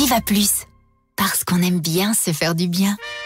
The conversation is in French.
Viva Plus, parce qu'on aime bien se faire du bien.